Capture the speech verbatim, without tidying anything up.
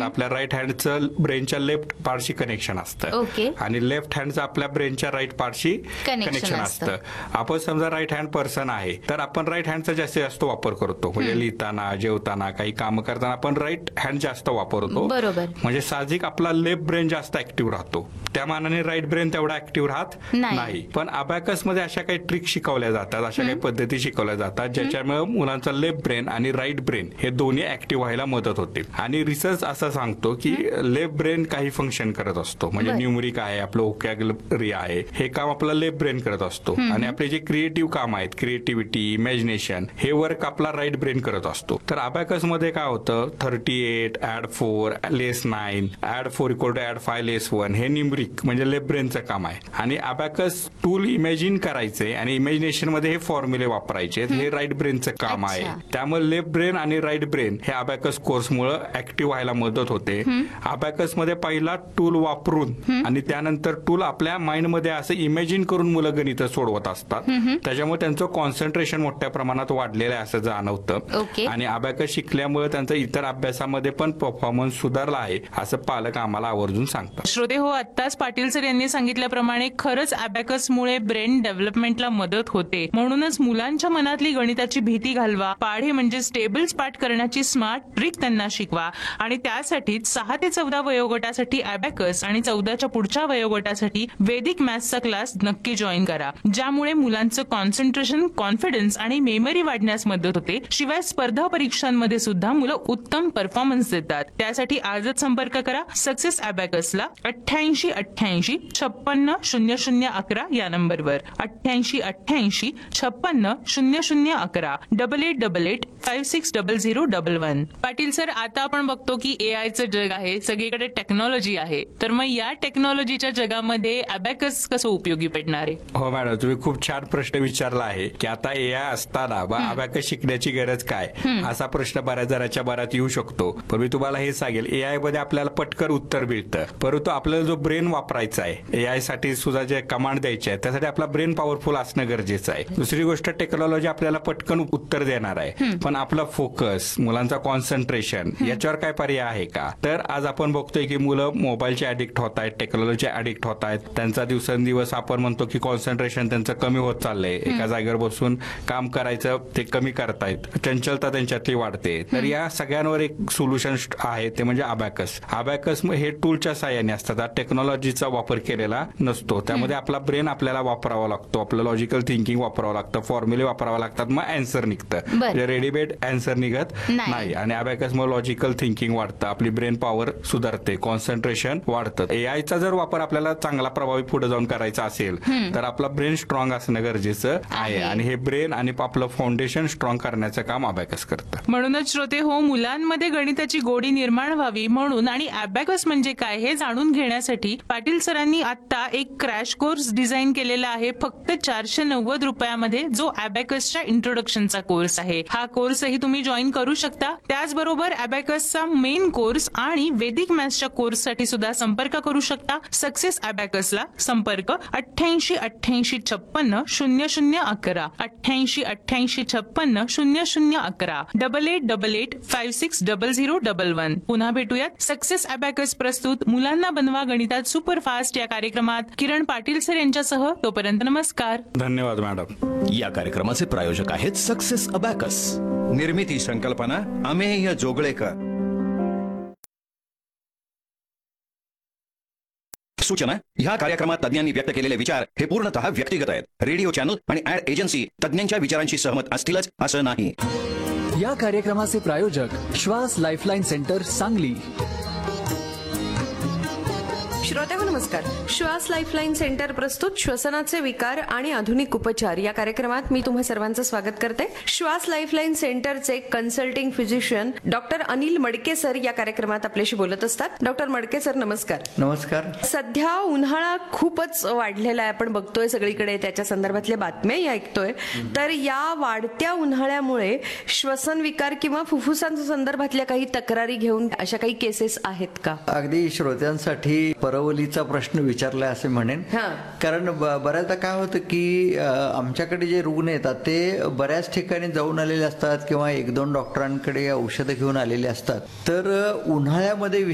आपल्या right हँडचं ब्रेनच्या left पार्टशी connection असतं okay. आणि लेफ्ट हँडचं आपल्या ब्रेनच्या राईट पार्टशी Connection कनेक्शन असतं. असतं. आपण समजा राईट हँड पर्सन आहे तर आपण राईट हँडचा जास्तीत जास्त वापर करतो. म्हणजे लिहिताना, जेवताना, काही काम करताना आपण राईट हँड जास्त वापरतो. बरोबर. म्हणजे साहजिक आपला लेफ्ट ब्रेन जास्त ऍक्टिव्ह राहतो. त्या मानाने राईट ब्रेन तेवढा ऍक्टिव्ह राहत नाही. नाही. पण अबॅकस मध्ये अशा काही ट्रिक शिकवल्या जातात, अशा काही पद्धती शिकवल्या जातात ज्याच्यामुळे मुलांचा लेफ्ट ब्रेन आणि राईट ब्रेन हे दोन्ही ऍक्टिव्ह व्हायला मदत होते. आणि रिसर्च असं सांगतो की लेफ्ट ब्रेन काही फंक्शन करत असतो. म्हणजे बर. न्यूमरिक आहे, आपलं ओकॅबलरी आहे, हे काम आपला लेफ्ट ब्रेन करत असतो. आणि आपले जे क्रिएटिव्ह काम आहेत, क्रिएटिव्हिटी, इमॅजिनेशन, हे वर्क आपला राईट ब्रेन करत असतो. तर अबॅकस मध्ये काय होतं, thirty eight add four less nine add four equal to add five less one हे न्यूमरिक म्हणजे लेफ्ट ब्रेनचं काम आहे. आणि अबॅकस टूल इमॅजिन करायचे आणि इमॅजिनेशन मध्ये हे फॉर्म्युले वापरायचे, हे राईट ब्रेनचं काम आहे. अच्छा. त्यामुळे लेफ्ट ब्रेन आणि राईट ब्रेन हे अबॅकस कोर्समुळे ऍक्टिव्ह व्हायला मदत होते. अबॅकस मध्ये पहिला टूल वापरून आणि त्यानंतर टूल आपल्या माइंड मध्ये असं इमॅजिन करून मुलं गणित सोडवत असतात. त्याच्यामुळे त्यांचं कॉन्सन्ट्रेशन मोठ्या प्रमाणात वाढलेलं आहे असं जाणवतं. ओके. आणि अबॅकस शिकल्यामुळे त्यांचा इतर अभ्यासामध्ये पण परफॉर्मन्स सुधारला आहे असं पालक आम्हाला आवर्जून सांगतात. श्रोते हो, आत्ताच पाटील सर यांनी सांगितल्याप्रमाणे खरंच अबॅकसमुळे ब्रेन डेव्हलपमेंटला मदत होते. म्हणूनच मुलांच्या मनातली गणिताची भीती घालवा, पाढे म्हणजे स्टेबल्स पाठ करण्याची स्मार्ट ट्रिक त्यांना शिकवा. आणि त्यासाठीच सहा ते चौदा वयोगटासाठी अबॅकस आणि चौदाच्या पुढच्या वयोगटासाठी वैदिक मॅथ्सचा क्लास नक्की जॉईन करा, ज्यामुळे मुलांचं कॉन्सन्ट्रेशन, कॉन्फिडन्स आणि मेमरी वाढण्यास मदत होते. शिवाय स्पर्धा परीक्षांमध्ये सुद्धा मुलं उत्तम परफॉर्मन्स देतात. त्यासाठी आजच संपर्क करा सक्सेस अबॅकसला अठ्ठ्याऐंशी अठ्ठ्याऐंशी छप्पन्न शून्य शून्य अकरा या नंबरवर. अठ्ठ्याऐंशी अठ्ठ्याऐंशी छप्पन्न शून्य शून्य अकरा double eight double eight five six double zero double one. Patil sir, आता आपण बघतो की ए आयचं जग आहे, सगळीकडे टेक्नॉलॉजी आहे, तर मग या टेक्नॉलॉजीच्या जगामध्ये अबॅकस कसं उपयोगी पडणार आहे? हो मॅडम, तुम्ही खूप छान प्रश्न विचारला आहे की आता ए आय असताना बा अबॅकस शिकण्याची गरज काय, असा प्रश्न बऱ्याच जणांच्या बऱ्यात येऊ शकतो. पण मी तुम्हाला हे सांगेल, ए आय मध्ये आपल्याला पटकन उत्तर मिळतं, परंतु आपल्याला जो ब्रेन वापरायचा आहे, ए आय साठी सुद्धा जे कमांड द्यायचे आहे त्यासाठी आपला ब्रेन पॉवरफुल असणं गरजेचं आहे. दुसरी गोष्ट, टेक्नॉलॉजी आपल्याला पटकन उत्तर देणार आहे, पण आपला फोकस, मुलांचा कॉन्सन्ट्रेशन याच्यावर काय पर्याय आहे का? तर आज आपण बघतोय की मुलं मोबाईलचे ऍडिक्ट होत आहेत, टेक्नॉलॉजी ऍडिक्ट होत आहेत. त्यांचा दिवसेंदिवस आपण म्हणतो की कॉन्सन्ट्रेशन त्यांचं कमी होत चाललंय, एका जागेवर बसून काम करायचं ते कमी करतायत, चंचलता त्यांच्यातली वाढते. तर या सगळ्यांवर एक सोल्युशन आहे, ते म्हणजे अबॅकस. अबॅकस हे टूलच्या साहाय्याने असतात, टेक्नॉलॉजीचा वापर केलेला नसतो. त्यामध्ये आपला ब्रेन आपल्याला वापरावा लागतो, आपलं लॉजिकल थिंकिंग वापरावं लागतं, फॉर्म्युले वापरावं लागतात, मग अँसर निघतं. म्हणजे रेडीमेड अँसर निघत नाही. आणि अबॅकस मग लॉजिकल थिंकिंग वाढतं, आपली ब्रेन पॉवर सुधारते, कॉन्सन्ट्रेशन वाढतं. एआयचा जर वापर आपल्याला चांगला प्रभावी पुढे जाऊन करायचा असेल तर आपला ब्रेन स्ट्रॉंग असणं गरजेचं आहे. आणि हे ब्रेन आणि आपलं फाउंडेशन स्ट्रॉंग करण्याचं काम अबॅकस करतं. म्हणूनच श्रोते हो, मुलांमध्ये गणिताची गोडी निर्माण व्हावी म्हणून आणि अबॅकस म्हणजे काय हे जाणून घेण्यासाठी पाटील सरांनी आता एक क्रॅश कोर्स डिझाईन केलेला आहे, फक्त चारशे नव्वद रुपयामध्ये, जो अबॅकसच्या इंट्रोडक्शनचा कोर्स आहे. हा कोर्सही तुम्ही जॉईन करू शकता. त्याचबरोबर अबॅकसचा मेन कोर्स आणि वैदिक मॅथ्सच्या कोर्ससाठी सुद्धा संपर्क करू शकता. सक्सेस अबॅकसला संपर्क अठ्ठ्याऐंशी अठ्ठ्याऐंशी छप्पन्न शून्य शून्य अकरा अठ्ठ्याऐंशी अठ्ठ्याऐंशी छप्पन्न शून्य शून्य अकरा double eight double eight five six double zero double one. पुन्हा भेटूयात सक्सेस अबॅकस प्रस्तुत मुलांना बनवा गणितात सुपरफास्ट या कार्यक्रमात किरण पाटील सर यांच्यासह. तोपर्यंत नमस्कार. धन्यवाद मॅडम. या कार्यक्रमाचे प्रायोजक आहेत सक्सेस अबॅकस. निर्मिती संकल्पना अमेय जोगळेकर. सूचना: ह्या कार्यक्रमात तज्ञांनी व्यक्त केलेले विचार हे पूर्णतः व्यक्तिगत आहेत. रेडिओ चॅनल आणि ऍड एजन्सी तज्ञांच्या विचारांशी सहमत असतीलच असं नाही. या कार्यक्रमाचे प्रायोजक श्वास लाईफलाईन सेंटर, सांगली. श्रोतेहो नमस्कार. श्वास लाईफलाईन सेंटर प्रस्तुत श्वसनाचे विकार आणि आधुनिक उपचार या कार्यक्रमात मी तुम्हा सर्वांचं स्वागत करते. श्वास लाईफलाईन सेंटरचे कन्सल्टिंग फिजिशियन डॉक्टर अनिल मडके सर या कार्यक्रमात आपल्याशी बोलत असतात. डॉक्टर मडके सर नमस्कार. नमस्कार. सध्या उन्हाळा खूपच वाढलेला आहे, आपण बघतोय सगळीकडे, त्याच्या संदर्भातल्या बातम्याही ऐकतोय. तर या वाढत्या उन्हाळ्यामुळे श्वसन विकार किंवा फुफ्फुसांच्या संदर्भातल्या काही तक्रारी घेऊन अशा काही केसेस आहेत का? अगदी श्रोत्यांसाठी परवलीचा प्रश्न विचारलाय असे म्हणेन. कारण बऱ्याचदा काय होतं की आमच्याकडे जे रुग्ण येतात ते बऱ्याच ठिकाणी जाऊन आलेले असतात किंवा एक दोन डॉक्टरांकडे औषधं घेऊन आलेले असतात. तर उन्हाळ्यामध्ये